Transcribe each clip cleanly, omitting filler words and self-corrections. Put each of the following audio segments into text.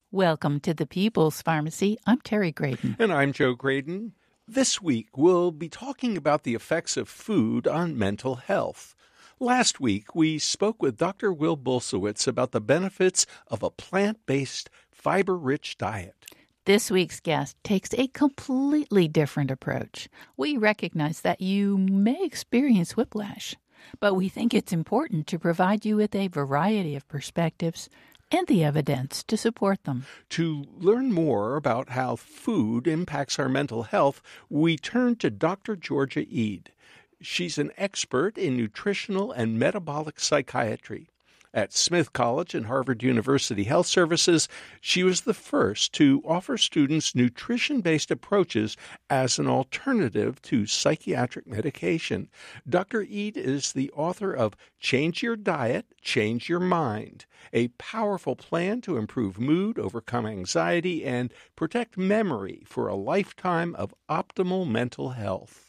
Welcome to the People's Pharmacy. I'm Terry Graydon. And I'm Joe Graydon. This week, we'll be talking about the effects of food on mental health. Last week, we spoke with Dr. Will Bulsiewicz about the benefits of a plant-based, fiber-rich diet. This week's guest takes a completely different approach. We recognize that you may experience whiplash, but we think it's important to provide you with a variety of perspectives and the evidence to support them. To learn more about how food impacts our mental health, we turn to Dr. Georgia Ede. She's an expert in nutritional and metabolic psychiatry. At Smith College and Harvard University Health Services, she was the first to offer students nutrition-based approaches as an alternative to psychiatric medication. Dr. Ede is the author of Change Your Diet, Change Your Mind, a powerful plan to improve mood, overcome anxiety, and protect memory for a lifetime of optimal mental health.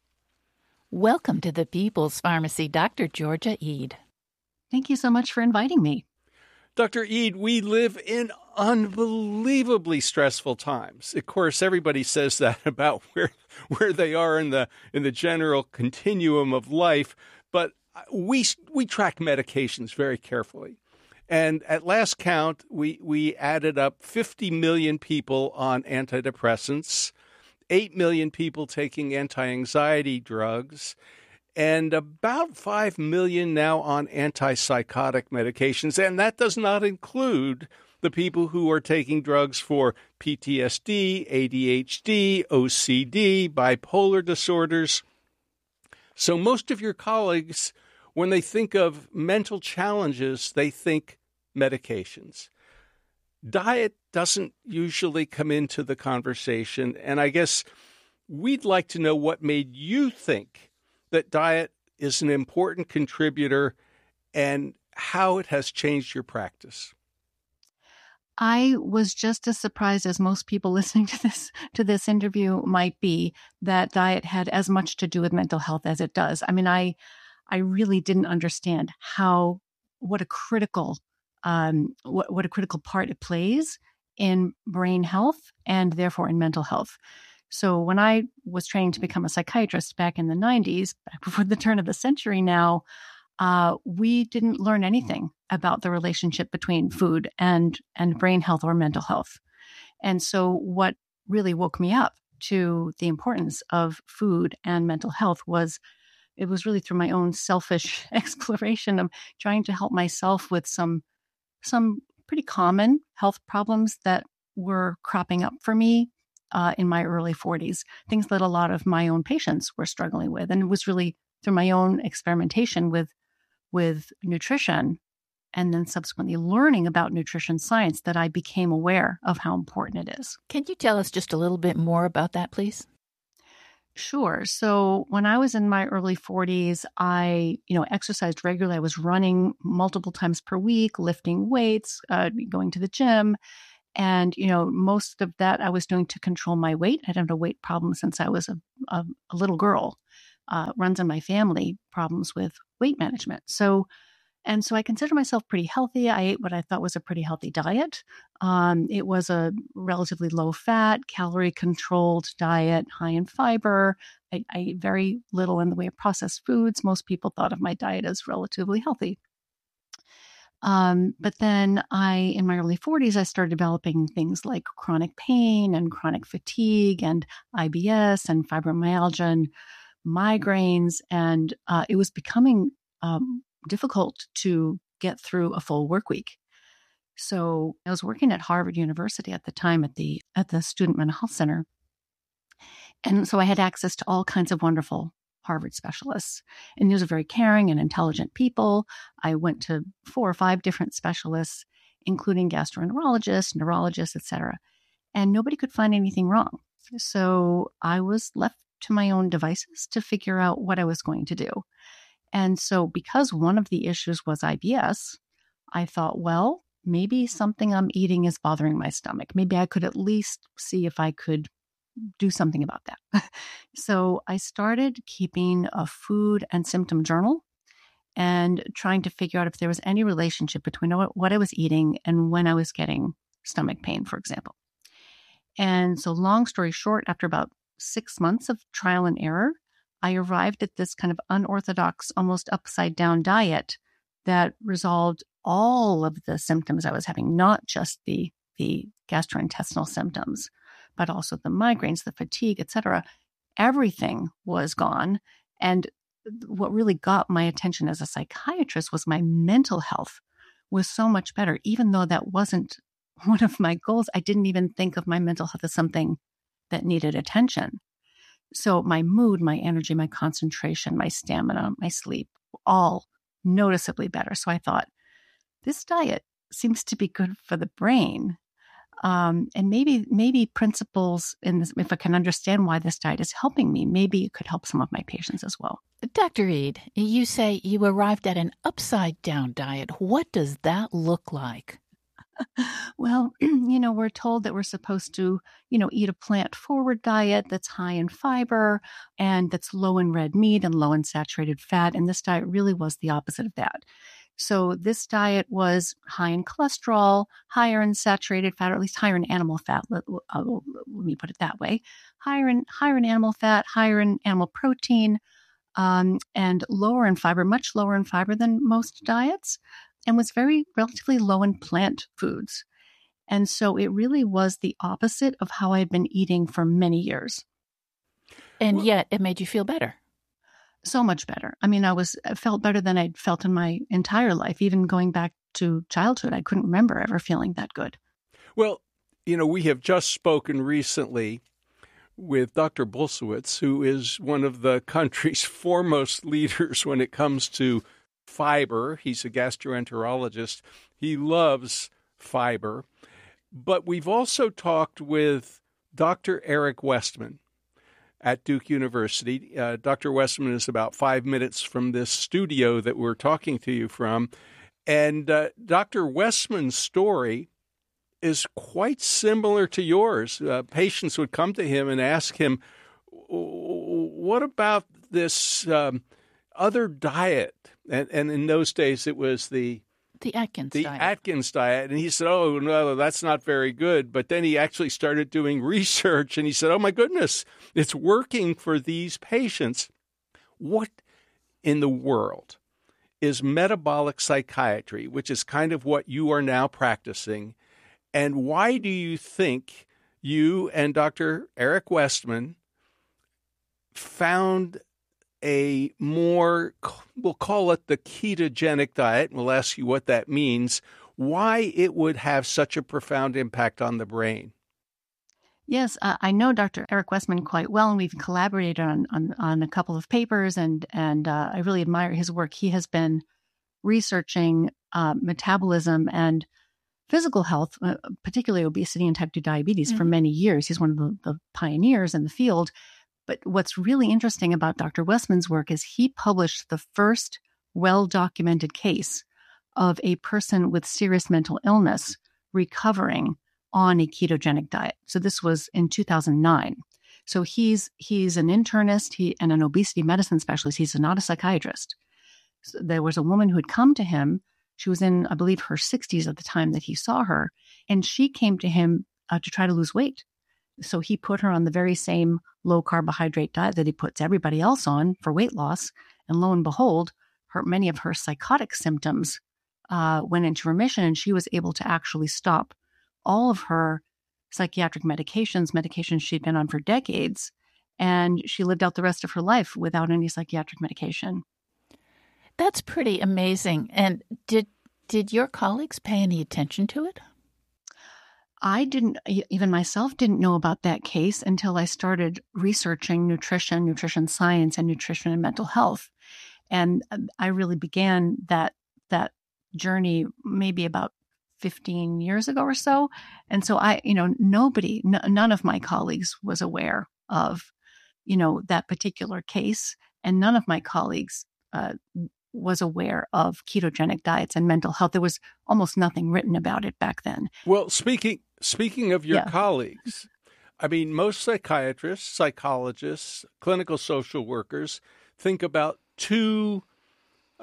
Welcome to the People's Pharmacy, Dr. Georgia Ede. Thank you so much for inviting me. Dr. Ede, we live in unbelievably stressful times. Of course, everybody says that about where they are in the general continuum of life, but we track medications very carefully. And at last count, we added up 50 million people on antidepressants, 8 million people taking anti-anxiety drugs, and about 5 million now on antipsychotic medications. And that does not include the people who are taking drugs for PTSD, ADHD, OCD, bipolar disorders. So most of your colleagues, when they think of mental challenges, they think medications. Diet doesn't usually come into the conversation. And I guess we'd like to know what made you think that diet is an important contributor and how it has changed your practice. I was just as surprised as most people listening to this interview might be that diet had as much to do with mental health as it does. I mean, I really didn't understand what a critical part it plays in brain health and therefore in mental health. So when I was training to become a psychiatrist back in the 90s, back before the turn of the century now, we didn't learn anything about the relationship between food and brain health or mental health. And so what really woke me up to the importance of food and mental health was really through my own selfish exploration of trying to help myself with some pretty common health problems that were cropping up for me in my early 40s, things that a lot of my own patients were struggling with. And it was really through my own experimentation with nutrition and then subsequently learning about nutrition science that I became aware of how important it is. Can you tell us just a little bit more about that, please? Sure. So when I was in my early 40s, I exercised regularly. I was running multiple times per week, lifting weights, going to the gym. And, most of that I was doing to control my weight. I'd had a weight problem since I was a little girl. Runs in my family, problems with weight management. So I consider myself pretty healthy. I ate what I thought was a pretty healthy diet. It was a relatively low fat, calorie controlled diet, high in fiber. I ate very little in the way of processed foods. Most people thought of my diet as relatively healthy. But then in my early 40s, I started developing things like chronic pain and chronic fatigue and IBS and fibromyalgia and migraines. And it was becoming difficult to get through a full work week. So I was working at Harvard University at the time at the Student Mental Health Center. And so I had access to all kinds of wonderful Harvard specialists. And these are very caring and intelligent people. I went to 4 or 5 different specialists, including gastroenterologists, neurologists, et cetera. And nobody could find anything wrong. So I was left to my own devices to figure out what I was going to do. And so because one of the issues was IBS, I thought, well, maybe something I'm eating is bothering my stomach. Maybe I could at least see if I could do something about that. So I started keeping a food and symptom journal and trying to figure out if there was any relationship between what I was eating and when I was getting stomach pain, for example. And so long story short, after about 6 months of trial and error, I arrived at this kind of unorthodox, almost upside down diet that resolved all of the symptoms I was having, not just the gastrointestinal symptoms, but also the migraines, the fatigue, etc. Everything was gone. And what really got my attention as a psychiatrist was my mental health was so much better. Even though that wasn't one of my goals, I didn't even think of my mental health as something that needed attention. So my mood, my energy, my concentration, my stamina, my sleep, all noticeably better. So I thought, this diet seems to be good for the brain. And maybe principles in this, if I can understand why this diet is helping me, maybe it could help some of my patients as well. Dr. Eid, you say you arrived at an upside down diet. What does that look like? Well, we're told that we're supposed to, eat a plant-forward diet that's high in fiber and that's low in red meat and low in saturated fat. And this diet really was the opposite of that. So this diet was high in cholesterol, higher in saturated fat, or at least higher in animal fat. Let me put it that way. Higher in animal fat, higher in animal protein, and lower in fiber, much lower in fiber than most diets, and was relatively low in plant foods. And so it really was the opposite of how I had been eating for many years. And yet it made you feel better. So much better. I mean, I felt better than I'd felt in my entire life. Even going back to childhood, I couldn't remember ever feeling that good. Well, we have just spoken recently with Dr. Bulsiewicz, who is one of the country's foremost leaders when it comes to fiber. He's a gastroenterologist. He loves fiber. But we've also talked with Dr. Eric Westman at Duke University. Dr. Westman is about 5 minutes from this studio that we're talking to you from. And Dr. Westman's story is quite similar to yours. Patients would come to him and ask him, what about this other diet? And in those days, it was the Atkins diet. The Atkins diet. And he said, oh, no, that's not very good. But then he actually started doing research and he said, oh, my goodness, it's working for these patients. What in the world is metabolic psychiatry, which is kind of what you are now practicing? And why do you think you and Dr. Eric Westman found a more, we'll call it the ketogenic diet, and we'll ask you what that means, why it would have such a profound impact on the brain? Yes, I know Dr. Eric Westman quite well, and we've collaborated on a couple of papers, and I really admire his work. He has been researching metabolism and physical health, particularly obesity and type 2 diabetes, for many years. He's one of the pioneers in the field. But what's really interesting about Dr. Westman's work is he published the first well-documented case of a person with serious mental illness recovering on a ketogenic diet. So this was in 2009. So he's an internist and an obesity medicine specialist. He's not a psychiatrist. So there was a woman who had come to him. She was in, I believe, her 60s at the time that he saw her, and she came to him to try to lose weight. So he put her on the very same low carbohydrate diet that he puts everybody else on for weight loss. And lo and behold, many of her psychotic symptoms went into remission, and she was able to actually stop all of her psychiatric medications she'd been on for decades. And she lived out the rest of her life without any psychiatric medication. That's pretty amazing. And did your colleagues pay any attention to it? I even myself didn't know about that case until I started researching nutrition science, and nutrition and mental health. And I really began that journey maybe about 15 years ago or so. And so none of my colleagues was aware of, that particular case. And none of my colleagues was aware of ketogenic diets and mental health. There was almost nothing written about it back then. Well, speaking of your colleagues, I mean, most psychiatrists, psychologists, clinical social workers think about two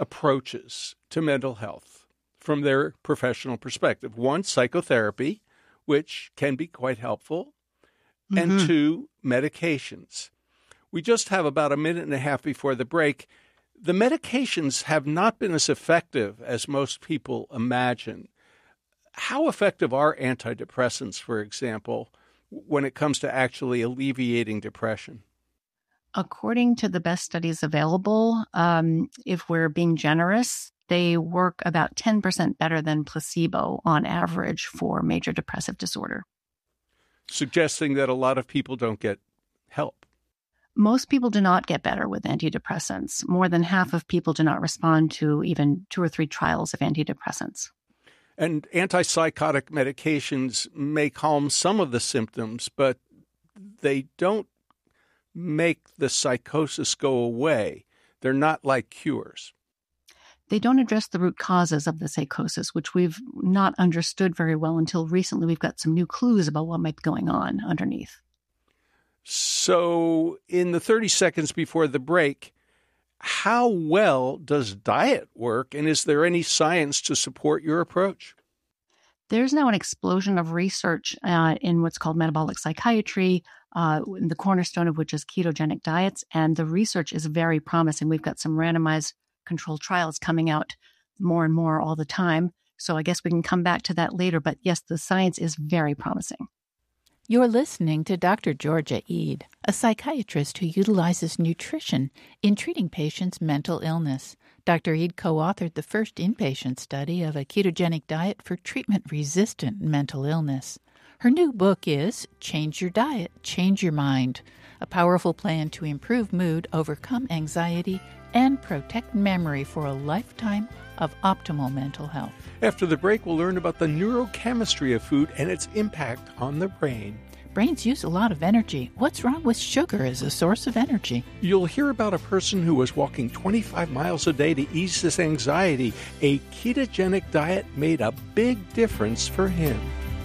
approaches to mental health from their professional perspective. One, psychotherapy, which can be quite helpful, and 2, medications. We just have about a minute and a half before the break. The medications have not been as effective as most people imagine. How effective are antidepressants, for example, when it comes to actually alleviating depression? According to the best studies available, if we're being generous, they work about 10% better than placebo on average for major depressive disorder. Suggesting that a lot of people don't get help. Most people do not get better with antidepressants. More than half of people do not respond to even 2 or 3 trials of antidepressants. And antipsychotic medications may calm some of the symptoms, but they don't make the psychosis go away. They're not like cures. They don't address the root causes of the psychosis, which we've not understood very well until recently. We've got some new clues about what might be going on underneath. So in the 30 seconds before the break, how well does diet work, and is there any science to support your approach? There's now an explosion of research in what's called metabolic psychiatry, the cornerstone of which is ketogenic diets, and the research is very promising. We've got some randomized controlled trials coming out more and more all the time, so I guess we can come back to that later, but yes, the science is very promising. You're listening to Dr. Georgia Ede, a psychiatrist who utilizes nutrition in treating patients' mental illness. Dr. Ede co-authored the first inpatient study of a ketogenic diet for treatment-resistant mental illness. Her new book is Change Your Diet, Change Your Mind, a powerful plan to improve mood, overcome anxiety, and protect memory for a lifetime of optimal mental health. After the break, we'll learn about the neurochemistry of food and its impact on the brain. Brains use a lot of energy. What's wrong with sugar as a source of energy? You'll hear about a person who was walking 25 miles a day to ease his anxiety. A ketogenic diet made a big difference for him.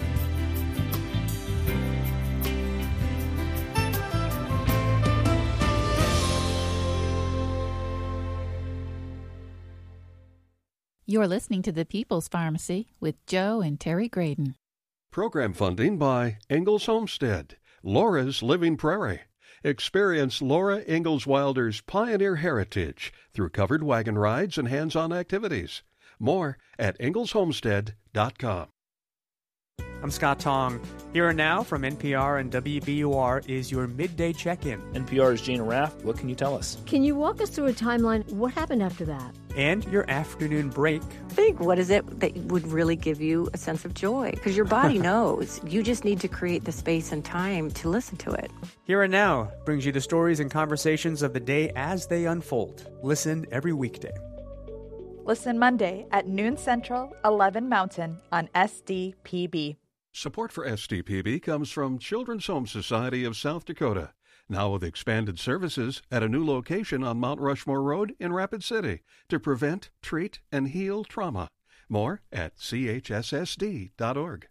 You're listening to The People's Pharmacy with Joe and Terry Graydon. Program funding by Ingalls Homestead, Laura's Living Prairie. Experience Laura Ingalls Wilder's pioneer heritage through covered wagon rides and hands-on activities. More at ingalls.homestead.com. I'm Scott Tong. Here and now from NPR and WBUR is your midday check-in. NPR's Gina Raff. What can you tell us? Can you walk us through a timeline? What happened after that? And your afternoon break. Think, what is it that would really give you a sense of joy? Because your body knows. You just need to create the space and time to listen to it. Here and Now brings you the stories and conversations of the day as they unfold. Listen every weekday. Listen Monday at noon Central, 11 Mountain on SDPB. Support for SDPB comes from Children's Home Society of South Dakota, now with expanded services at a new location on Mount Rushmore Road in Rapid City to prevent, treat, and heal trauma. More at chssd.org.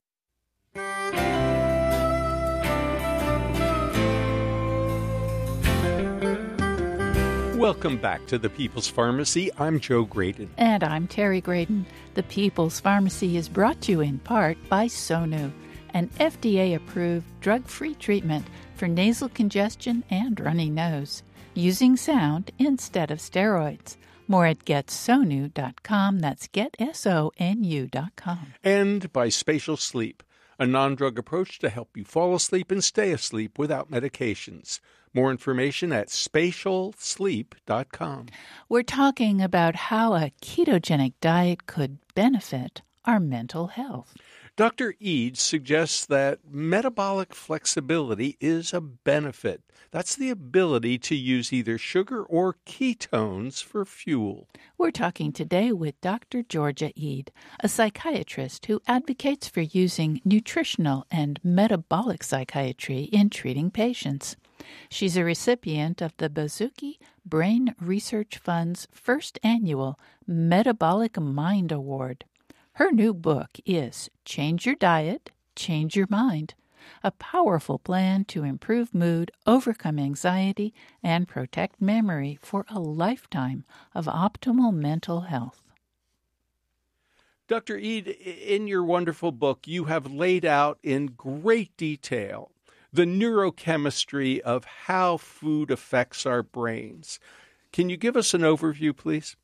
Welcome back to The People's Pharmacy. I'm Joe Graydon. And I'm Terry Graydon. The People's Pharmacy is brought to you in part by Sonu, an FDA-approved drug-free treatment for nasal congestion and runny nose, using sound instead of steroids. More at getsonu.com. That's getsonu.com. And by Spatial Sleep, a non-drug approach to help you fall asleep and stay asleep without medications. More information at spatialsleep.com. We're talking about how a ketogenic diet could benefit our mental health. Dr. Ede suggests that metabolic flexibility is a benefit. That's the ability to use either sugar or ketones for fuel. We're talking today with Dr. Georgia Ede, a psychiatrist who advocates for using nutritional and metabolic psychiatry in treating patients. She's a recipient of the Bozuki Brain Research Fund's first annual Metabolic Mind Award. Her new book is Change Your Diet, Change Your Mind, a powerful plan to improve mood, overcome anxiety, and protect memory for a lifetime of optimal mental health. Dr. Eid, in your wonderful book, you have laid out in great detail the neurochemistry of how food affects our brains. Can you give us an overview, please?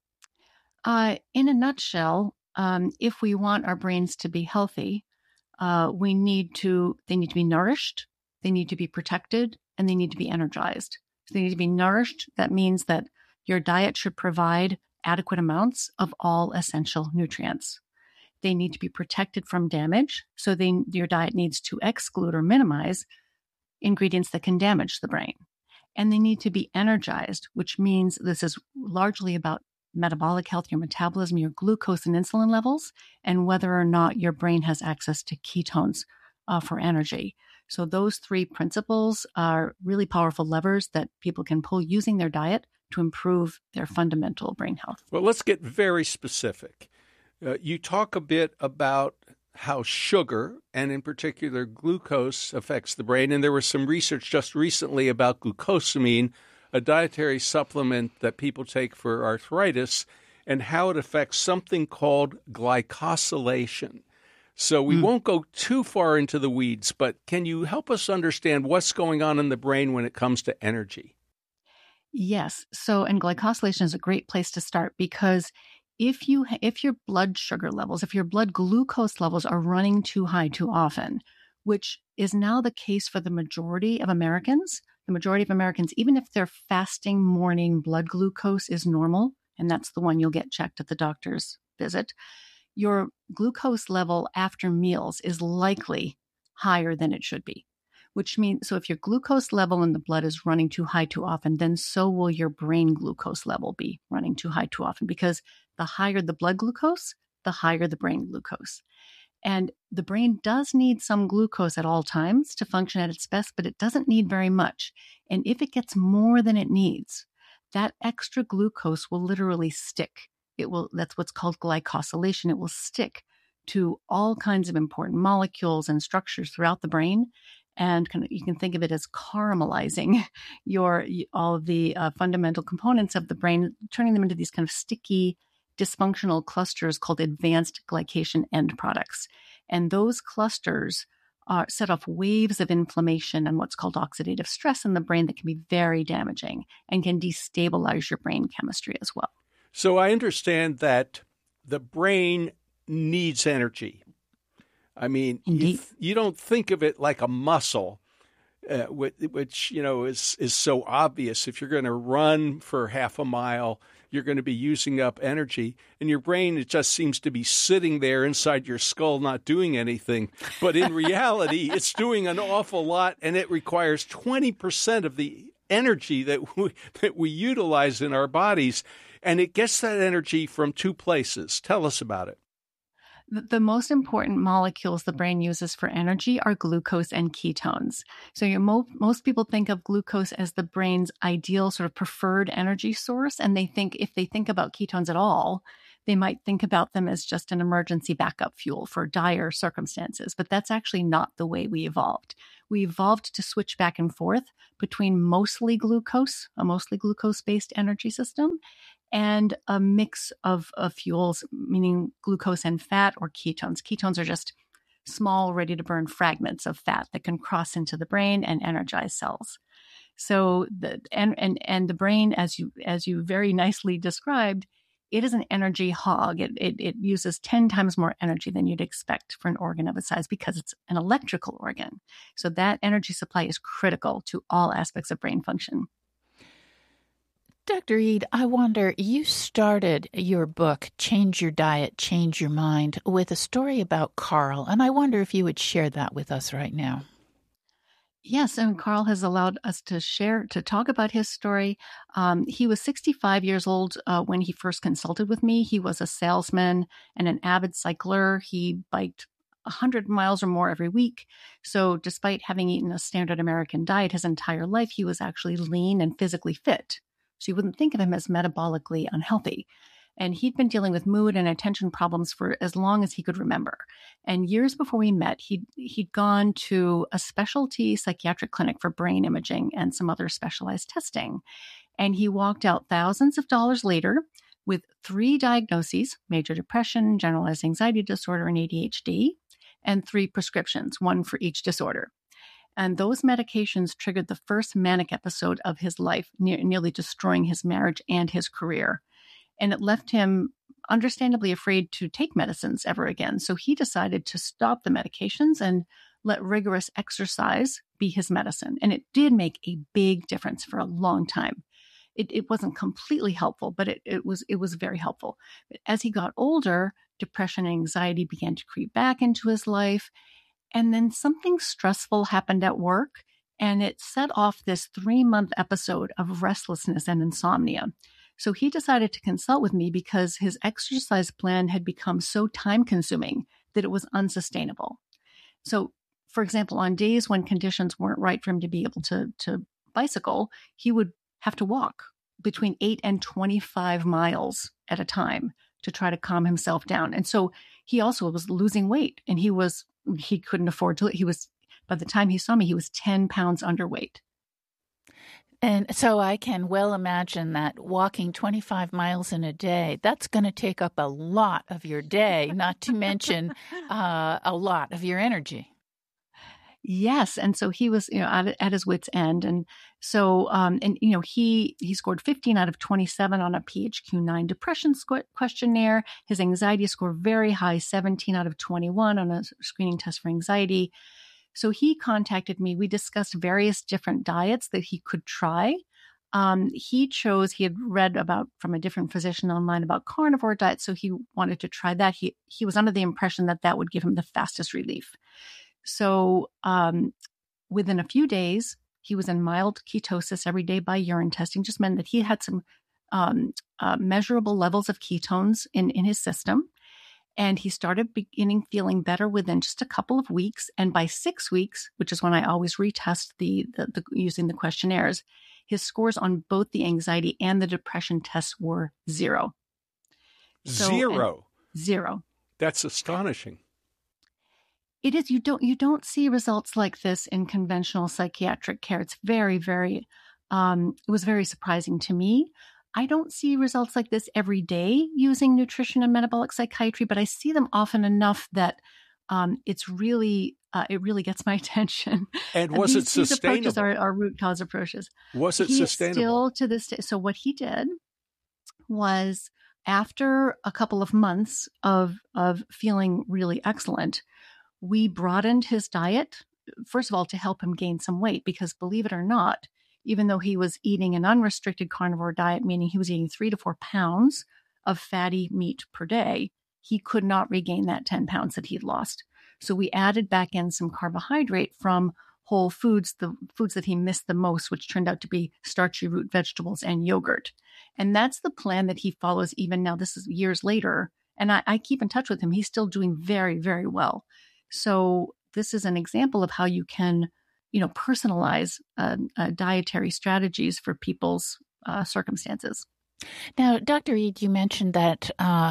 In a nutshell, if we want our brains to be healthy, they need to be nourished, they need to be protected, and they need to be energized. So they need to be nourished. That means that your diet should provide adequate amounts of all essential nutrients. They need to be protected from damage. So your diet needs to exclude or minimize ingredients that can damage the brain. And they need to be energized, which means this is largely about metabolic health, your metabolism, your glucose and insulin levels, and whether or not your brain has access to ketones for energy. So those three principles are really powerful levers that people can pull using their diet to improve their fundamental brain health. Well, let's get very specific. You talk a bit about how sugar, and in particular glucose, affects the brain. And there was some research just recently about glucosamine, a dietary supplement that people take for arthritis, and how it affects something called glycosylation. So we won't go too far into the weeds, but can you help us understand what's going on in the brain when it comes to energy? Yes. So, and glycosylation is a great place to start because if your blood sugar levels, if your blood glucose levels are running too high too often, which is now the case for the majority of Americans, even if their fasting morning blood glucose is normal, and that's the one you'll get checked at the doctor's visit, your glucose level after meals is likely higher than it should be. Which means, so if your glucose level in the blood is running too high too often, then so will your brain glucose level be running too high too often, because the higher the blood glucose, the higher the brain glucose. And the brain does need some glucose at all times to function at its best, but it doesn't need very much. And if it gets more than it needs, that extra glucose will literally stick. That's what's called glycosylation. It will stick to all kinds of important molecules and structures throughout the brain. And you can think of it as caramelizing all of the fundamental components of the brain, turning them into these kind of sticky, dysfunctional clusters called advanced glycation end products. And those clusters set off waves of inflammation and what's called oxidative stress in the brain that can be very damaging and can destabilize your brain chemistry as well. So I understand that the brain needs energy. I mean, you don't think of it like a muscle, which, is so obvious. If you're going to run for half a mile, you're going to be using up energy. And your brain, it just seems to be sitting there inside your skull, not doing anything. But in reality, it's doing an awful lot, and it requires 20% of the energy that we utilize in our bodies. And it gets that energy from two places. Tell us about it. The most important molecules the brain uses for energy are glucose and ketones. So most people think of glucose as the brain's ideal sort of preferred energy source. And if they think about ketones at all, they might think about them as just an emergency backup fuel for dire circumstances. But that's actually not the way we evolved. We evolved to switch back and forth between a mostly glucose-based energy system, and a mix of fuels, meaning glucose and fat, or ketones. Ketones are just small, ready-to-burn fragments of fat that can cross into the brain and energize cells. So the brain, as you very nicely described, it is an energy hog. It uses 10 times more energy than you'd expect for an organ of its size because it's an electrical organ. So that energy supply is critical to all aspects of brain function. Dr. Eid, I wonder, you started your book, Change Your Diet, Change Your Mind, with a story about Carl, and I wonder if you would share that with us right now. Yes, and Carl has allowed us to talk about his story. He was 65 years old when he first consulted with me. He was a salesman and an avid cycler. He biked 100 miles or more every week. So despite having eaten a standard American diet his entire life, he was actually lean and physically fit. So you wouldn't think of him as metabolically unhealthy. And he'd been dealing with mood and attention problems for as long as he could remember. And years before we met, he'd gone to a specialty psychiatric clinic for brain imaging and some other specialized testing. And he walked out thousands of dollars later, with 3 diagnoses: major depression, generalized anxiety disorder, and ADHD, and 3 prescriptions, 1 for each disorder. And those medications triggered the first manic episode of his life, nearly destroying his marriage and his career. And it left him understandably afraid to take medicines ever again. So he decided to stop the medications and let rigorous exercise be his medicine. And it did make a big difference for a long time. It wasn't completely helpful, but it was very helpful. But as he got older, depression and anxiety began to creep back into his life. And then something stressful happened at work, and it set off this 3-month episode of restlessness and insomnia. So he decided to consult with me because his exercise plan had become so time-consuming that it was unsustainable. So, for example, on days when conditions weren't right for him to be able to bicycle, he would have to walk between 8 and 25 miles at a time to try to calm himself down. And so he also was losing weight, and he couldn't afford to. By the time he saw me, he was 10 pounds underweight. And so I can well imagine that walking 25 miles in a day, that's going to take up a lot of your day, not to mention a lot of your energy. Yes. And so he was, at his wit's end. And so, he scored 15 out of 27 on a PHQ-9 depression questionnaire. His anxiety score very high, 17 out of 21 on a screening test for anxiety. So he contacted me. We discussed various different diets that he could try. He had read from a different physician online about carnivore diet. So he wanted to try that. He was under the impression that would give him the fastest relief. So within a few days, he was in mild ketosis every day by urine testing, just meant that he had some measurable levels of ketones in his system. And he started feeling better within just a couple of weeks. And by 6 weeks, which is when I always retest using the questionnaires, his scores on both the anxiety and the depression tests were 0. Zero. That's astonishing. It is. You don't see results like this in conventional psychiatric care. It's very, very, it was very surprising to me. I don't see results like this every day using nutrition and metabolic psychiatry, but I see them often enough that it really gets my attention. And was it sustainable? These approaches are root cause approaches. Was it sustainable? Still to this day. So what he did was, after a couple of months of feeling really excellent, we broadened his diet, first of all, to help him gain some weight, because believe it or not, even though he was eating an unrestricted carnivore diet, meaning he was eating 3 to 4 pounds of fatty meat per day, he could not regain that 10 pounds that he'd lost. So we added back in some carbohydrate from whole foods, the foods that he missed the most, which turned out to be starchy root vegetables and yogurt. And that's the plan that he follows even now. This is years later. And I keep in touch with him. He's still doing very, very well. So this is an example of how you can, personalize dietary strategies for people's circumstances. Now, Dr. Eid, you mentioned that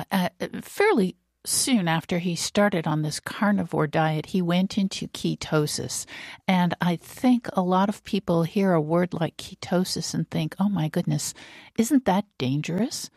fairly soon after he started on this carnivore diet, he went into ketosis. And I think a lot of people hear a word like ketosis and think, oh my goodness, isn't that dangerous?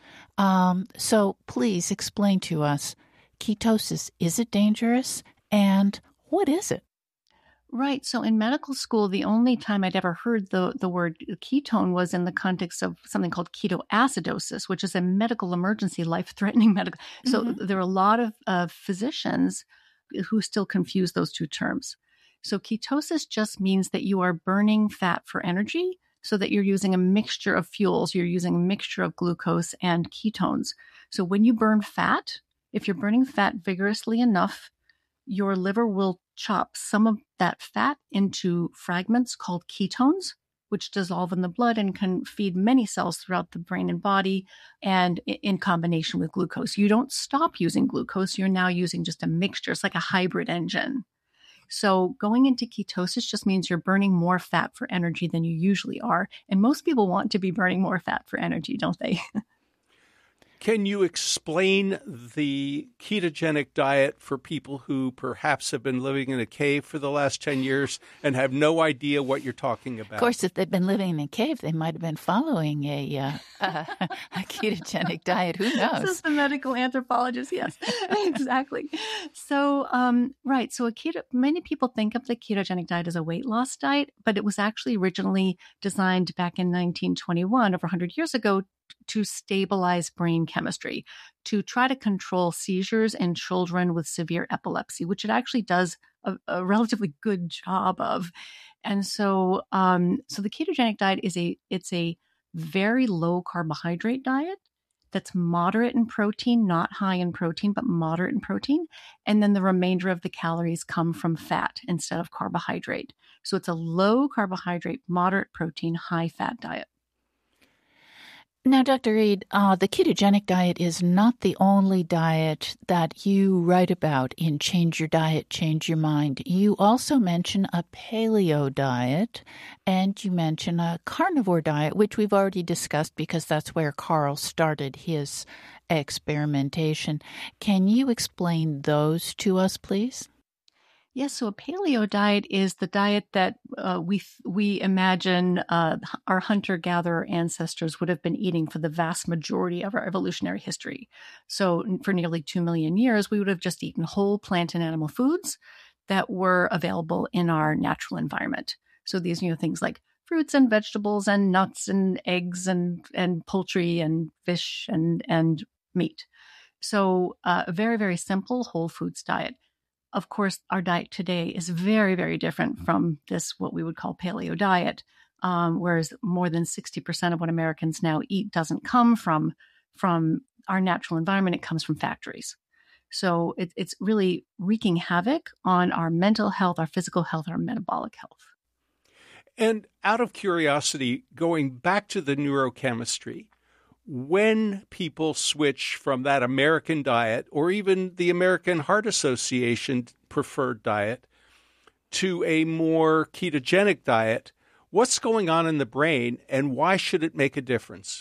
So please explain to us, ketosis, is it dangerous? And what is it? Right. So in medical school, the only time I'd ever heard the word ketone was in the context of something called ketoacidosis, which is a medical emergency, life-threatening medical. So there are a lot of physicians who still confuse those two terms. So ketosis just means that you are burning fat for energy, so that you're using a mixture of fuels. You're using a mixture of glucose and ketones. So when you burn fat, if you're burning fat vigorously enough, your liver will chop some of that fat into fragments called ketones, which dissolve in the blood and can feed many cells throughout the brain and body, and in combination with glucose. You don't stop using glucose. You're now using just a mixture. It's like a hybrid engine. So going into ketosis just means you're burning more fat for energy than you usually are. And most people want to be burning more fat for energy, don't they? Can you explain the ketogenic diet for people who perhaps have been living in a cave for the last 10 years and have no idea what you're talking about? Of course, if they've been living in a cave, they might have been following a ketogenic diet. Who knows? This is the medical anthropologist. Yes, exactly. So, right. So many people think of the ketogenic diet as a weight loss diet, but it was actually originally designed back in 1921, over 100 years ago, to stabilize brain chemistry, to try to control seizures in children with severe epilepsy, which it actually does a relatively good job of. And so, so the ketogenic diet it's a very low carbohydrate diet that's moderate in protein, not high in protein, but moderate in protein. And then the remainder of the calories come from fat instead of carbohydrate. So it's a low carbohydrate, moderate protein, high fat diet. Now, Dr. Reed, the ketogenic diet is not the only diet that you write about in Change Your Diet, Change Your Mind. You also mention a paleo diet, and you mention a carnivore diet, which we've already discussed because that's where Carl started his experimentation. Can you explain those to us, please? Yes, so a paleo diet is the diet that we imagine our hunter-gatherer ancestors would have been eating for the vast majority of our evolutionary history. So for nearly 2 million years, we would have just eaten whole plant and animal foods that were available in our natural environment. So these, things like fruits and vegetables and nuts and eggs and poultry and fish and meat. So a very, very simple whole foods diet. Of course, our diet today is very, very different from this, what we would call paleo diet, whereas more than 60% of what Americans now eat doesn't come from our natural environment. It comes from factories. So it's really wreaking havoc on our mental health, our physical health, our metabolic health. And out of curiosity, going back to the neurochemistry, when people switch from that American diet or even the American Heart Association preferred diet to a more ketogenic diet, what's going on in the brain and why should it make a difference?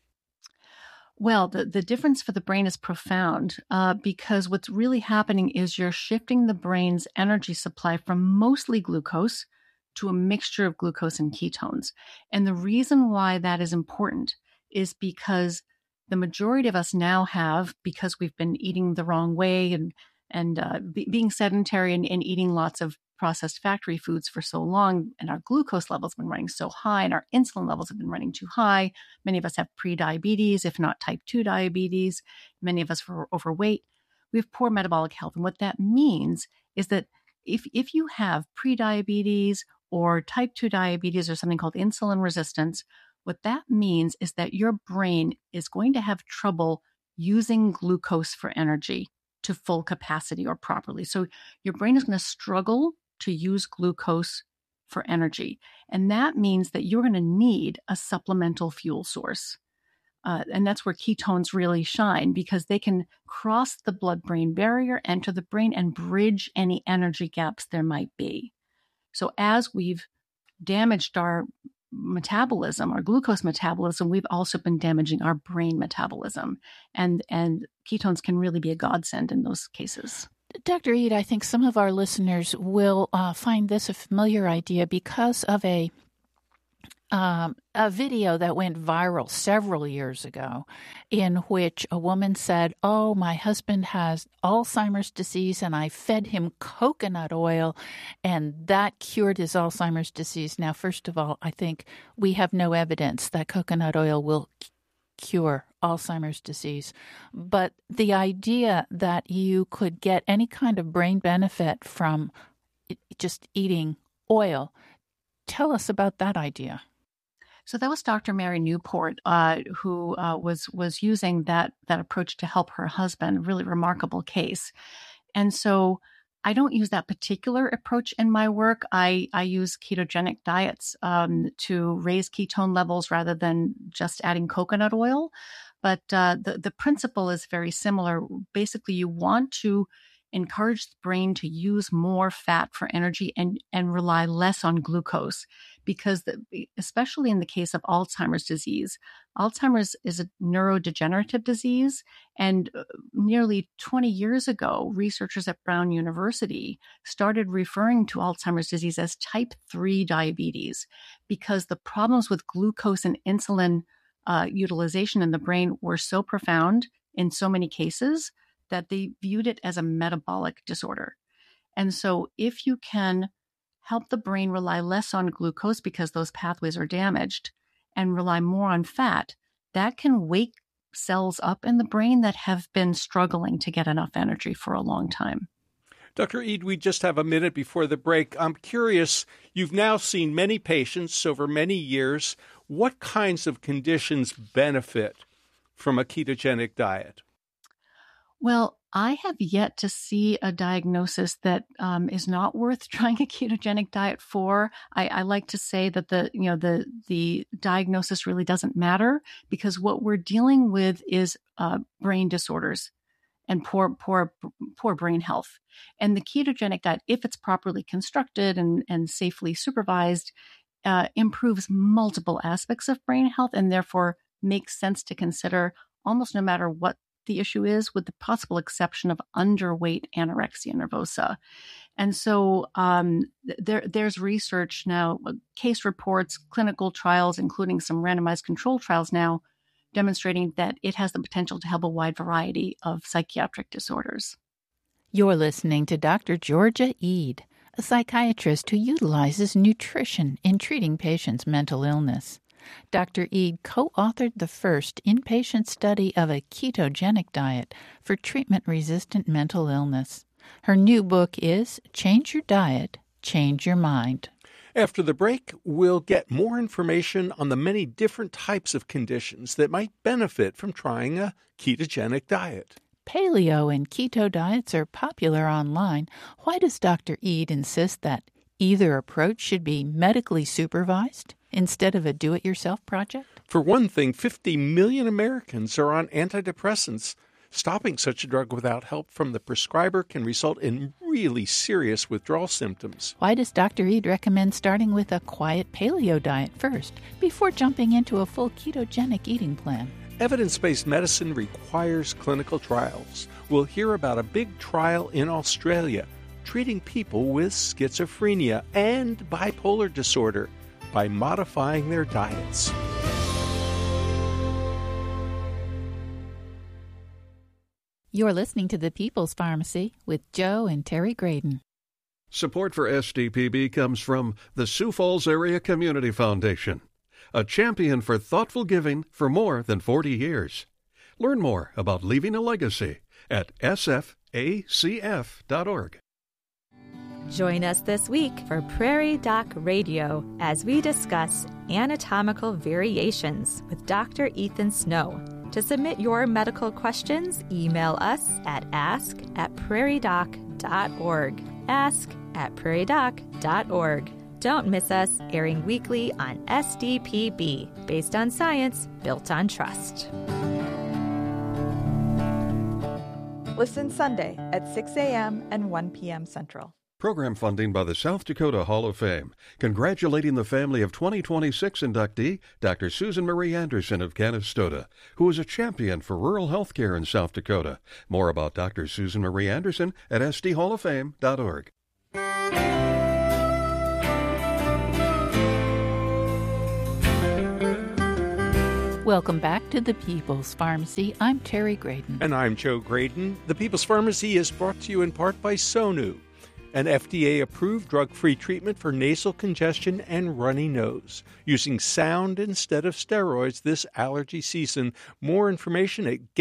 Well, the difference for the brain is profound because what's really happening is you're shifting the brain's energy supply from mostly glucose to a mixture of glucose and ketones. And the reason why that is important is because the majority of us now have, because we've been eating the wrong way and being sedentary and eating lots of processed factory foods for so long, and our glucose levels have been running so high and our insulin levels have been running too high. Many of us have pre-diabetes, if not type 2 diabetes. Many of us are overweight. We have poor metabolic health. And what that means is that if you have pre-diabetes or type 2 diabetes or something called insulin resistance, what that means is that your brain is going to have trouble using glucose for energy to full capacity or properly. So your brain is going to struggle to use glucose for energy. And that means that you're going to need a supplemental fuel source. And that's where ketones really shine because they can cross the blood-brain barrier, enter the brain, and bridge any energy gaps there might be. So as we've damaged our metabolism, our glucose metabolism, we've also been damaging our brain metabolism. And ketones can really be a godsend in those cases. Dr. Reed, I think some of our listeners will find this a familiar idea because of a video that went viral several years ago in which a woman said, "Oh, my husband has Alzheimer's disease and I fed him coconut oil and that cured his Alzheimer's disease." Now, first of all, I think we have no evidence that coconut oil will cure Alzheimer's disease. But the idea that you could get any kind of brain benefit from just eating oil, tell us about that idea. So that was Dr. Mary Newport, who was using that approach to help her husband. A really remarkable case. And so I don't use that particular approach in my work. I use ketogenic diets to raise ketone levels rather than just adding coconut oil. But the principle is very similar. Basically, you want to encourage the brain to use more fat for energy and rely less on glucose. Because especially in the case of Alzheimer's disease, Alzheimer's is a neurodegenerative disease. And nearly 20 years ago, researchers at Brown University started referring to Alzheimer's disease as type 3 diabetes, because the problems with glucose and insulin utilization in the brain were so profound in so many cases that they viewed it as a metabolic disorder. And so if you can help the brain rely less on glucose because those pathways are damaged and rely more on fat, that can wake cells up in the brain that have been struggling to get enough energy for a long time. Dr. Eid, we just have a minute before the break. I'm curious, you've now seen many patients over many years. What kinds of conditions benefit from a ketogenic diet? Well, I have yet to see a diagnosis that is not worth trying a ketogenic diet for. I like to say that the diagnosis really doesn't matter, because what we're dealing with is brain disorders and poor brain health. And the ketogenic diet, if it's properly constructed and safely supervised, improves multiple aspects of brain health, and therefore makes sense to consider almost no matter what the issue is, with the possible exception of underweight anorexia nervosa. And so there's research now, case reports, clinical trials, including some randomized control trials now, demonstrating that it has the potential to help a wide variety of psychiatric disorders. You're listening to Dr. Georgia Eid, a psychiatrist who utilizes nutrition in treating patients' mental illness. Dr. Eid co-authored the first inpatient study of a ketogenic diet for treatment-resistant mental illness. Her new book is Change Your Diet, Change Your Mind. After the break, we'll get more information on the many different types of conditions that might benefit from trying a ketogenic diet. Paleo and keto diets are popular online. Why does Dr. Eid insist that either approach should be medically supervised instead of a do-it-yourself project? For one thing, 50 million Americans are on antidepressants. Stopping such a drug without help from the prescriber can result in really serious withdrawal symptoms. Why does Dr. Eid recommend starting with a quiet paleo diet first before jumping into a full ketogenic eating plan? Evidence-based medicine requires clinical trials. We'll hear about a big trial in Australia treating people with schizophrenia and bipolar disorder by modifying their diets. You're listening to The People's Pharmacy with Joe and Terry Graydon. Support for SDPB comes from the Sioux Falls Area Community Foundation, a champion for thoughtful giving for more than 40 years. Learn more about leaving a legacy at sfacf.org. Join us this week for Prairie Doc Radio as we discuss anatomical variations with Dr. Ethan Snow. To submit your medical questions, email us at ask@prairiedoc.org. ask@prairiedoc.org. Don't miss us, airing weekly on SDPB, based on science, built on trust. Listen Sunday at 6 a.m. and 1 p.m. Central. Program funding by the South Dakota Hall of Fame, congratulating the family of 2026 inductee Dr. Susan Marie Anderson of Canastota, who is a champion for rural health care in South Dakota. More about Dr. Susan Marie Anderson at sdhalloffame.org. Welcome back to The People's Pharmacy. I'm Terry Graydon. And I'm Joe Graydon. The People's Pharmacy is brought to you in part by Sonu, an FDA-approved drug-free treatment for nasal congestion and runny nose, using sound instead of steroids this allergy season. More information at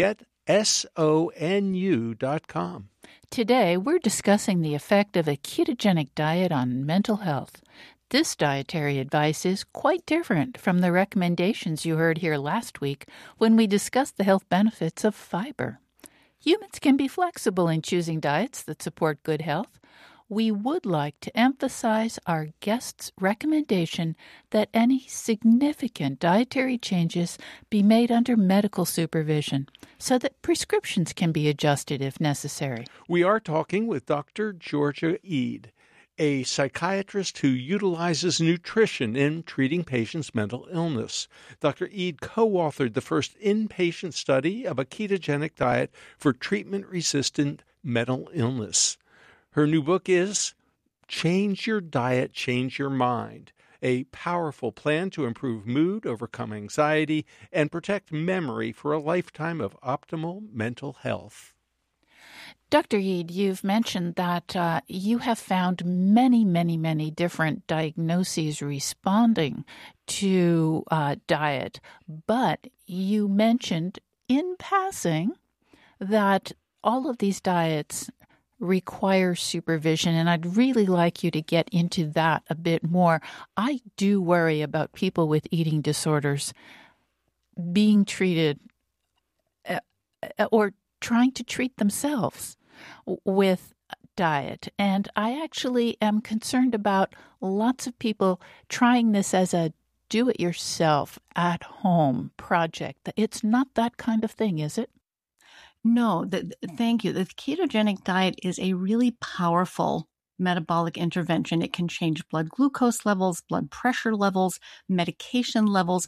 getsonu.com. Today, we're discussing the effect of a ketogenic diet on mental health. This dietary advice is quite different from the recommendations you heard here last week when we discussed the health benefits of fiber. Humans can be flexible in choosing diets that support good health. we would like to emphasize our guest's recommendation that any significant dietary changes be made under medical supervision so that prescriptions can be adjusted if necessary. We are talking with Dr. Georgia Ede, a psychiatrist who utilizes nutrition in treating patients' mental illness. Dr. Ede co-authored the first inpatient study of a ketogenic diet for treatment-resistant mental illness. Her new book is Change Your Diet, Change Your Mind, a powerful plan to improve mood, overcome anxiety, and protect memory for a lifetime of optimal mental health. Dr. Ede, you've mentioned that you have found many different diagnoses responding to diet, but you mentioned in passing that all of these diets require supervision, and I'd really like you to get into that a bit more. I do worry about people with eating disorders being treated or trying to treat themselves with diet. And I actually am concerned about lots of people trying this as a do-it-yourself, at-home project. It's not that kind of thing, is it? No, thank you. The ketogenic diet is a really powerful metabolic intervention. It can change blood glucose levels, blood pressure levels, medication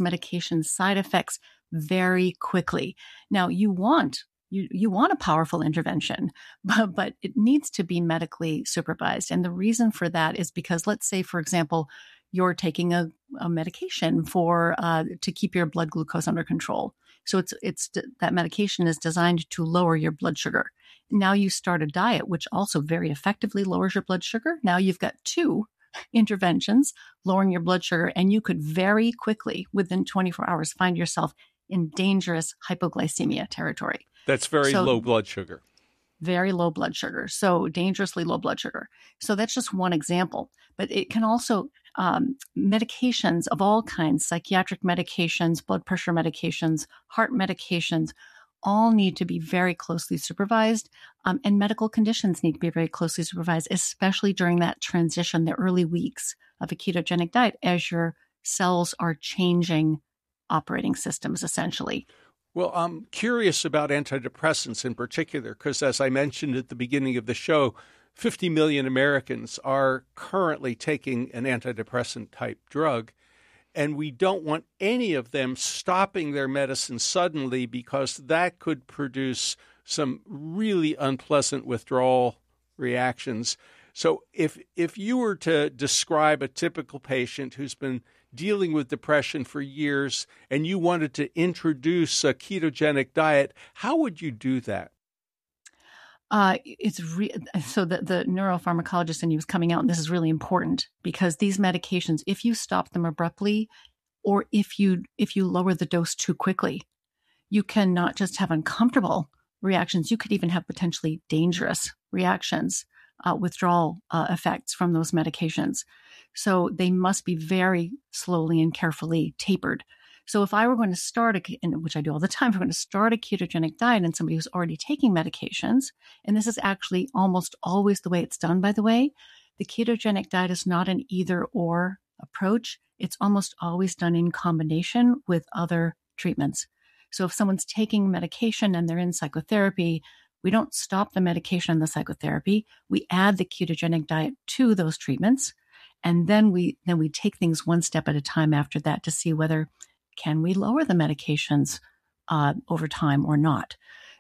side effects very quickly. Now, you want a powerful intervention, but it needs to be medically supervised. And the reason for that is because, let's say, for example, you're taking a medication to keep your blood glucose under control. So it's that medication is designed to lower your blood sugar. Now you start a diet, which also very effectively lowers your blood sugar. Now you've got two interventions lowering your blood sugar, and you could very quickly, within 24 hours, find yourself in dangerous hypoglycemia territory. That's very low blood sugar. Very low blood sugar. So dangerously low blood sugar. So that's just one example. But it can also, medications of all kinds, psychiatric medications, blood pressure medications, heart medications, all need to be very closely supervised. And medical conditions need to be very closely supervised, especially during that transition, the early weeks of a ketogenic diet, as your cells are changing operating systems, essentially. Well, I'm curious about antidepressants in particular, because as I mentioned at the beginning of the show, 50 million Americans are currently taking an antidepressant type drug, and we don't want any of them stopping their medicine suddenly because that could produce some really unpleasant withdrawal reactions. So if you were to describe a typical patient who's been dealing with depression for years and you wanted to introduce a ketogenic diet, how would you do that? So the neuropharmacologist in you was coming out, and this is really important because these medications, if you stop them abruptly, or if you lower the dose too quickly, you can not just have uncomfortable reactions, you could even have potentially dangerous reactions, withdrawal effects from those medications. So they must be very slowly and carefully tapered. So if I were going to start, which I do all the time, if we're going to start a ketogenic diet in somebody who's already taking medications, and this is actually almost always the way it's done, by the way, the ketogenic diet is not an either-or approach. It's almost always done in combination with other treatments. So if someone's taking medication and they're in psychotherapy, we don't stop the medication and the psychotherapy. We add the ketogenic diet to those treatments, and then we take things one step at a time after that to see whether can we lower the medications over time or not.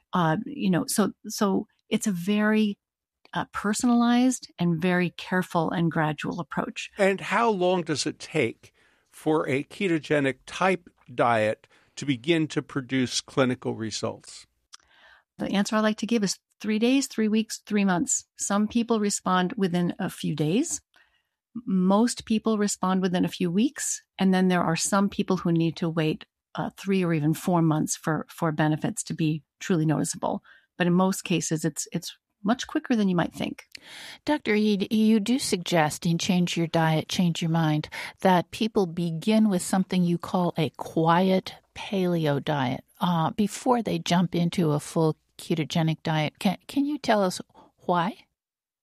So it's a very personalized and very careful and gradual approach. And how long does it take for a ketogenic type diet to begin to produce clinical results? The answer I like to give is 3 days, 3 weeks, 3 months. Some people respond within a few days. Most people respond within a few weeks. And then there are some people who need to wait 3 or even 4 months for benefits to be truly noticeable. But in most cases, it's much quicker than you might think. Dr. Ede, you do suggest in Change Your Diet, Change Your Mind that people begin with something you call a quiet paleo diet before they jump into a full ketogenic diet. Can you tell us why?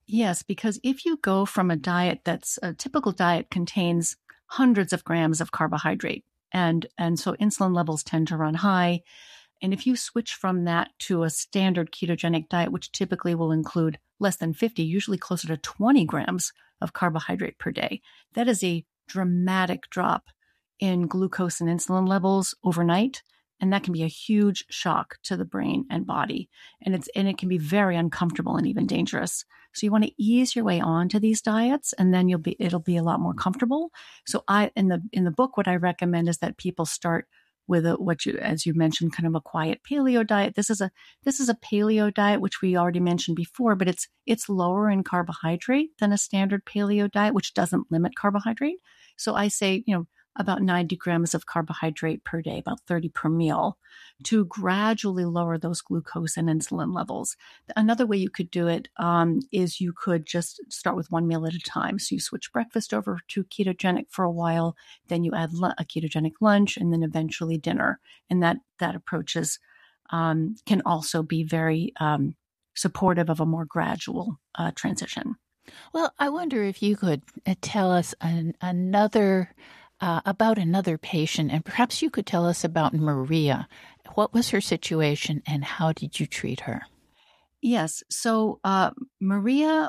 Yes, because if you go from a diet that's a typical diet contains hundreds of grams of carbohydrate, and so insulin levels tend to run high. And if you switch from that to a standard ketogenic diet, which typically will include less than 50, usually closer to 20 grams of carbohydrate per day, that is a dramatic drop in glucose and insulin levels overnight. And that can be a huge shock to the brain and body. And it can be very uncomfortable and even dangerous. So you want to ease your way onto these diets, and then it'll be a lot more comfortable. So in the book, what I recommend is that people start with as you mentioned, kind of a quiet paleo diet. This is a paleo diet, which we already mentioned before, but it's lower in carbohydrate than a standard paleo diet, which doesn't limit carbohydrate. So I say, about 90 grams of carbohydrate per day, about 30 per meal, to gradually lower those glucose and insulin levels. Another way you could do it is you could just start with one meal at a time. So you switch breakfast over to ketogenic for a while, then you add a ketogenic lunch, and then eventually dinner. And that approach can also be very supportive of a more gradual transition. Well, I wonder if you could tell us about another patient, and perhaps you could tell us about Maria. What was her situation, and how did you treat her? Yes. So Maria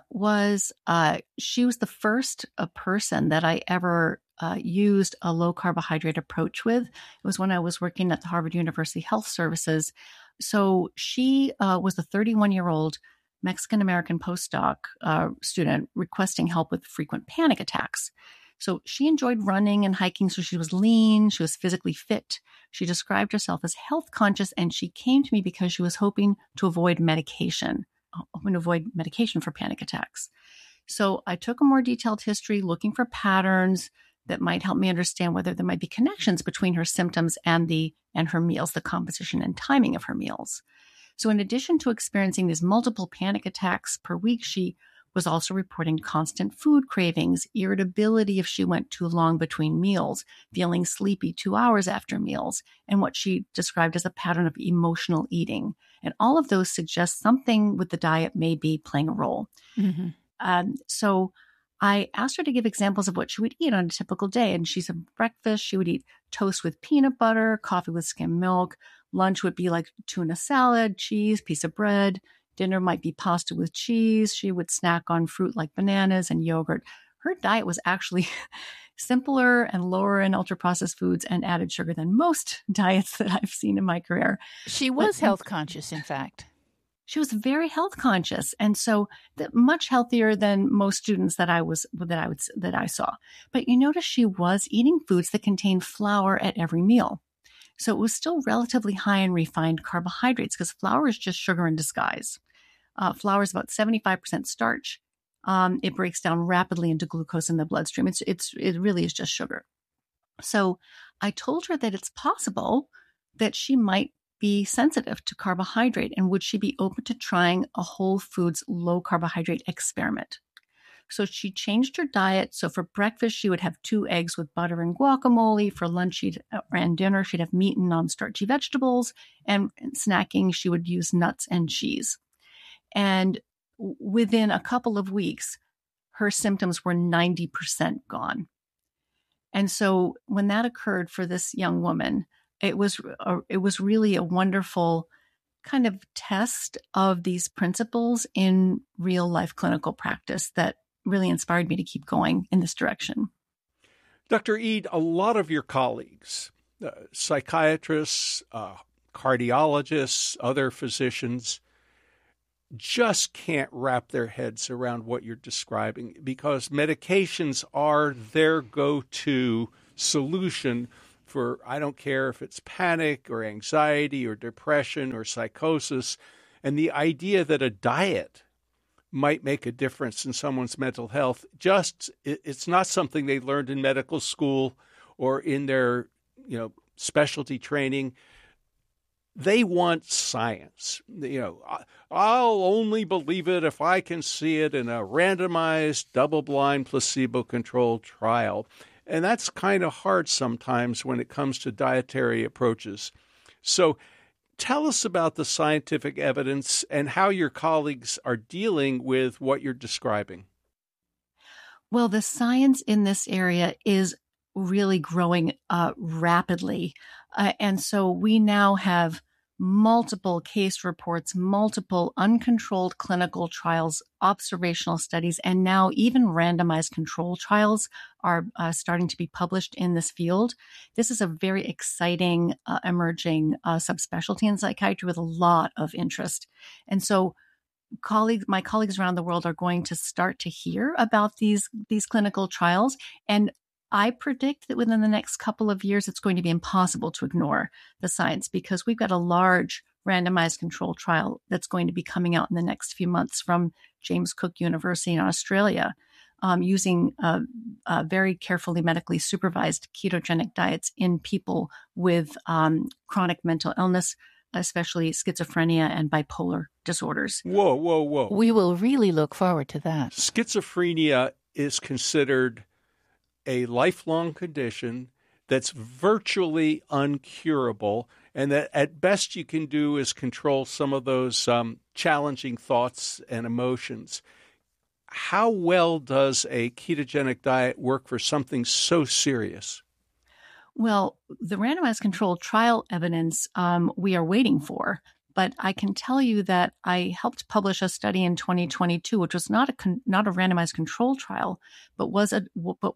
she was the first person that I ever used a low carbohydrate approach with. It was when I was working at the Harvard University Health Services. So she was a 31-year-old Mexican-American postdoc student requesting help with frequent panic attacks. So she enjoyed running and hiking, so she was lean, she was physically fit. She described herself as health conscious, and she came to me because she was hoping to avoid medication for panic attacks. So I took a more detailed history, looking for patterns that might help me understand whether there might be connections between her symptoms and her meals, the composition and timing of her meals. So in addition to experiencing these multiple panic attacks per week, she was also reporting constant food cravings, irritability if she went too long between meals, feeling sleepy 2 hours after meals, and what she described as a pattern of emotional eating. And all of those suggest something with the diet may be playing a role. Mm-hmm. So I asked her to give examples of what she would eat on a typical day. And she said breakfast, she would eat toast with peanut butter, coffee with skim milk. Lunch would be like tuna salad, cheese, piece of bread. Dinner might be pasta with cheese. She would snack on fruit like bananas and yogurt. Her diet was actually simpler and lower in ultra-processed foods and added sugar than most diets that I've seen in my career. She was health conscious, in fact. She was very health conscious, and so much healthier than most students that I saw. But you notice she was eating foods that contained flour at every meal. So it was still relatively high in refined carbohydrates because flour is just sugar in disguise. Flour is about 75% starch. It breaks down rapidly into glucose in the bloodstream. It really is just sugar. So I told her that it's possible that she might be sensitive to carbohydrate, and would she be open to trying a whole foods low carbohydrate experiment? So she changed her diet. So for breakfast, she would have 2 eggs with butter and guacamole. For lunch and dinner, she'd have meat and non-starchy vegetables. And snacking, she would use nuts and cheese. And within a couple of weeks, her symptoms were 90% gone. And so when that occurred for this young woman, it was really a wonderful kind of test of these principles in real life clinical practice that really inspired me to keep going in this direction. Dr. Eid, a lot of your colleagues, psychiatrists, cardiologists, other physicians, just can't wrap their heads around what you're describing because medications are their go-to solution for, I don't care if it's panic or anxiety or depression or psychosis. And the idea that a diet might make a difference in someone's mental health, it's not something they learned in medical school or in their, specialty training. They want science. I'll only believe it if I can see it in a randomized, double-blind, placebo-controlled trial. And that's kind of hard sometimes when it comes to dietary approaches. So Tell us about the scientific evidence and how your colleagues are dealing with what you're describing. Well, the science in this area is really growing rapidly. And so we now have multiple case reports, multiple uncontrolled clinical trials, observational studies, and now even randomized control trials are starting to be published in this field. This is a very exciting emerging subspecialty in psychiatry with a lot of interest. And so my colleagues around the world are going to start to hear about these clinical trials. And I predict that within the next couple of years, it's going to be impossible to ignore the science because we've got a large randomized control trial that's going to be coming out in the next few months from James Cook University in Australia, using very carefully medically supervised ketogenic diets in people with chronic mental illness, especially schizophrenia and bipolar disorders. Whoa. We will really look forward to that. Schizophrenia is considered a lifelong condition that's virtually uncurable, and that at best you can do is control some of those challenging thoughts and emotions. How well does a ketogenic diet work for something so serious? Well, the randomized controlled trial evidence we are waiting for. But I can tell you that I helped publish a study in 2022, which was not a randomized control trial, but was the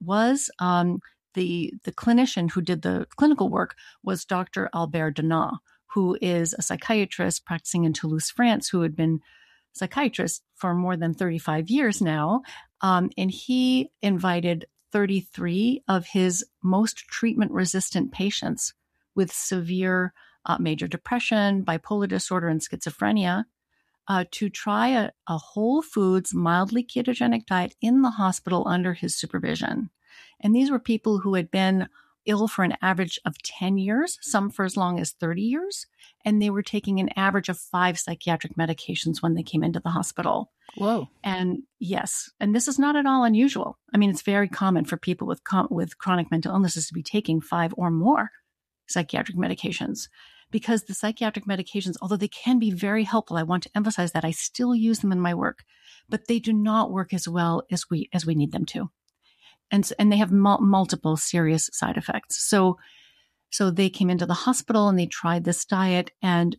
clinician who did the clinical work was Dr. Albert Donat, who is a psychiatrist practicing in Toulouse, France, who had been a psychiatrist for more than 35 years now. And he invited 33 of his most treatment-resistant patients with severe major depression, bipolar disorder, and schizophrenia, to try a whole foods, mildly ketogenic diet in the hospital under his supervision. And these were people who had been ill for an average of 10 years, some for as long as 30 years, and they were taking an average of 5 psychiatric medications when they came into the hospital. Whoa. And yes, and this is not at all unusual. I mean, it's very common for people with chronic mental illnesses to be taking 5 or more psychiatric medications, because the psychiatric medications, although they can be very helpful, I want to emphasize that I still use them in my work, but they do not work as well as we need them to. And they have multiple serious side effects. So they came into the hospital and they tried this diet, and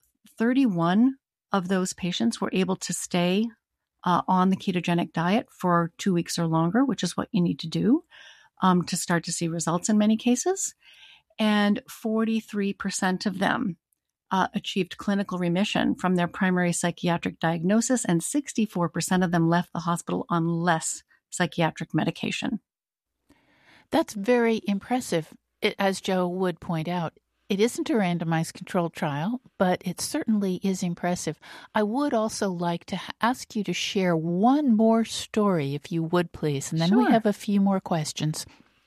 31 of those patients were able to stay on the ketogenic diet for 2 weeks or longer, which is what you need to do to start to see results in many cases. And 43% of them achieved clinical remission from their primary psychiatric diagnosis, and 64% of them left the hospital on less psychiatric medication. That's very impressive. As Joe would point out, it isn't a randomized controlled trial, but it certainly is impressive. I would also like to ask you to share one more story, if you would, please, and then we have a few more questions.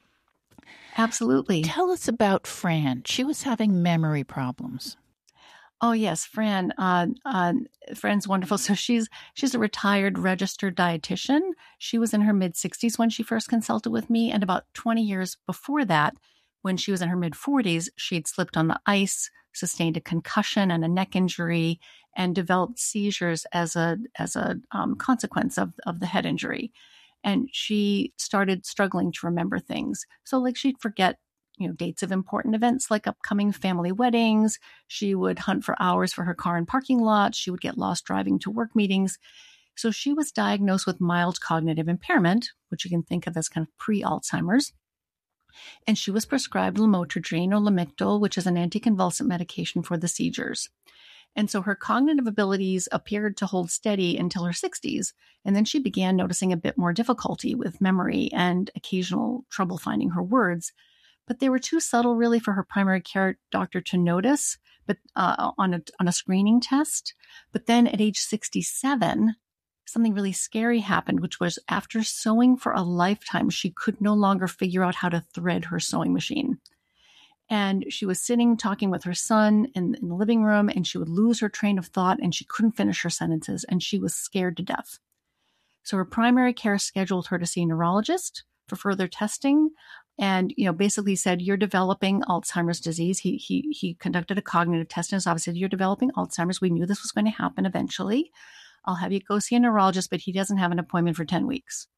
Absolutely. Tell us about Fran. She was having memory problems. Oh, yes, Fran. Fran's wonderful. So she's a retired registered dietitian. She was in her mid-60s when she first consulted with me. And about 20 years before that, when she was in her mid-40s, she'd slipped on the ice, sustained a concussion and a neck injury, and developed seizures as a consequence of the head injury. And she started struggling to remember things. So like she'd forget, dates of important events like upcoming family weddings. She would hunt for hours for her car in parking lots. She would get lost driving to work meetings. So she was diagnosed with mild cognitive impairment, which you can think of as kind of pre-Alzheimer's. And she was prescribed lamotrigine or Lamictal, which is an anticonvulsant medication for the seizures. And so her cognitive abilities appeared to hold steady until her 60s. And then she began noticing a bit more difficulty with memory and occasional trouble finding her words. But they were too subtle, really, for her primary care doctor to notice, but on a screening test. But then at age 67, something really scary happened, which was after sewing for a lifetime, she could no longer figure out how to thread her sewing machine. And she was sitting talking with her son in the living room, and she would lose her train of thought, and she couldn't finish her sentences, and she was scared to death. So her primary care scheduled her to see a neurologist for further testing. and, basically said, you're developing Alzheimer's disease. He conducted a cognitive test in his office, said, you're developing Alzheimer's. We knew this was going to happen eventually. I'll have you go see a neurologist, but he doesn't have an appointment for 10 weeks.